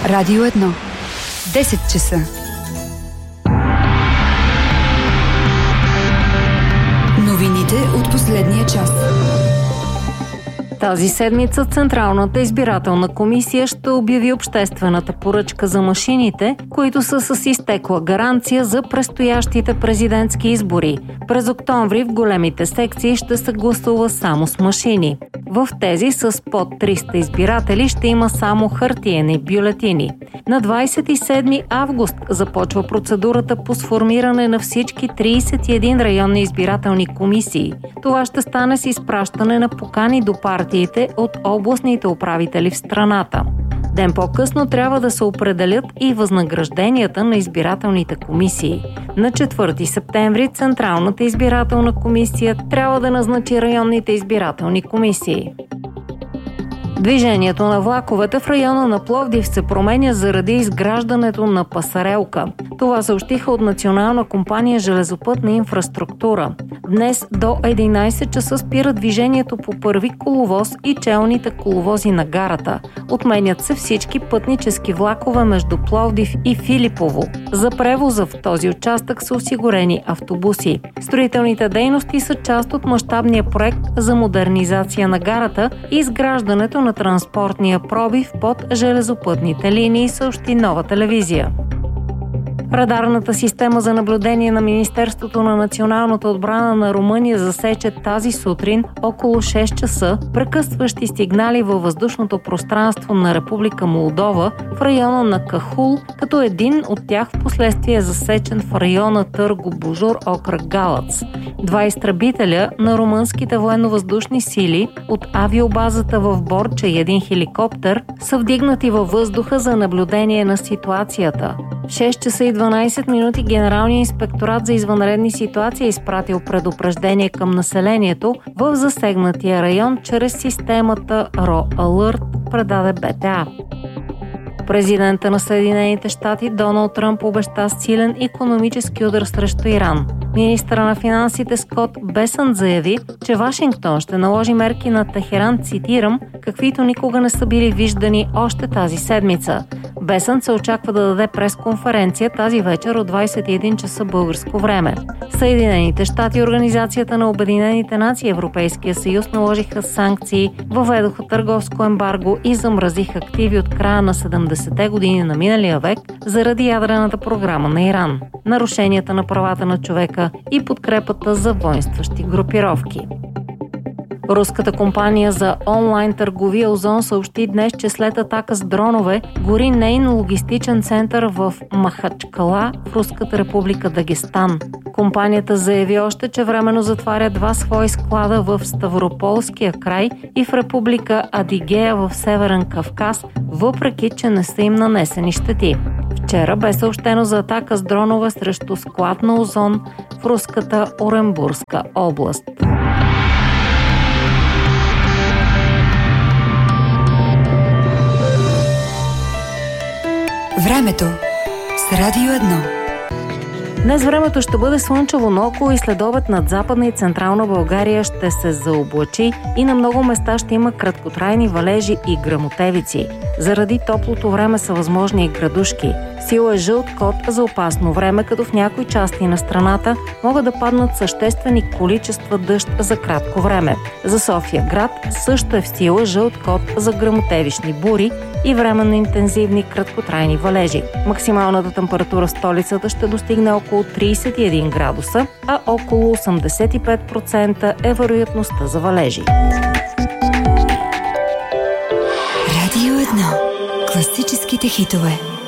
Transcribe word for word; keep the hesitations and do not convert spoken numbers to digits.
Радио едно. десет часа. Новините от последния час. Тази седмица Централната избирателна комисия ще обяви обществената поръчка за машините, които са с изтекла гаранция за предстоящите президентски избори. През октомври в големите секции ще се гласува само с машини. В тези с под триста избиратели ще има само хартиени бюлетини. На двадесет и седми август започва процедурата по сформиране на всички тридесет и един районни избирателни комисии. Това ще стане с изпращане на покани до партиите от областните управители в страната. Ден по-късно трябва да се определят и възнагражденията на избирателните комисии. На четвърти септември Централната избирателна комисия трябва да назначи районните избирателни комисии. Движението на влаковете в района на Пловдив се променя заради изграждането на пасарелка. Това съобщиха от Национална компания железопътна инфраструктура. Днес до единадесет часа спира движението по първи коловоз и челните коловози на гарата. Отменят се всички пътнически влакове между Пловдив и Филипово. За превоза в този участък са осигурени автобуси. Строителните дейности са част от мащабния проект за модернизация на гарата и изграждането на транспортния пробив под железопътните линии, съобщи Нова телевизия. Радарната система за наблюдение на Министерството на националната отбрана на Румъния засече тази сутрин около шест часа прекъсващи сигнали във въздушното пространство на Република Молдова в района на Кахул, като един от тях в последствие е засечен в района Търго-Бужур, окръг Галац. Два изтребителя на румънските военновъздушни сили от авиобазата в Борча и един хеликоптер са вдигнати във въздуха за наблюдение на ситуацията. В шест часа и дванадесет минути Генералният инспекторат за извънредни ситуации е изпратил предупреждение към населението в засегнатия район чрез системата РО Alert, предаде Б Т А. Президента на Съединените щати Доналд Тръмп обеща силен икономически удар срещу Иран. Министъра на финансите Скот Бесънт заяви, че Вашингтон ще наложи мерки на Техеран, цитирам, каквито никога не са били виждани още тази седмица. Бесънт се очаква да даде пресконференция тази вечер от двадесет и един часа българско време. Съединените щати и Организацията на обединените нации Европейския съюз наложиха санкции, въведоха търговско ембарго и замразиха активи от края на седемдесетте години на миналия век заради ядрената програма на Иран, нарушенията на правата на човека и подкрепата за воинстващи групировки. Руската компания за онлайн търговия Озон съобщи днес, че след атака с дронове гори нейн логистичен център в Махачкала в Руската република Дагестан. Компанията заяви още, че временно затваря два свои склада в Ставрополския край и в република Адигея в Северен Кавказ, въпреки че не са им нанесени щети. Вчера бе съобщено за атака с дронове срещу склад на Озон в руската Оренбургска област. Времето с Радио едно. Днес времето ще бъде слънчево, но около и следобед над Западна и Централна България ще се заоблачи и на много места ще има краткотрайни валежи и гръмотевици. Заради топлото време са възможни и градушки. Сила е жълт код за опасно време, като в някои части на страната могат да паднат съществени количества дъжд за кратко време. За София град също е в сила жълт код за гръмотевични бури и временно интензивни краткотрайни валежи. Максималната температура в столицата ще достигне около тридесет и един градуса, а около осемдесет и пет процента е вероятността за валежи. Радио едно. Класическите хитове.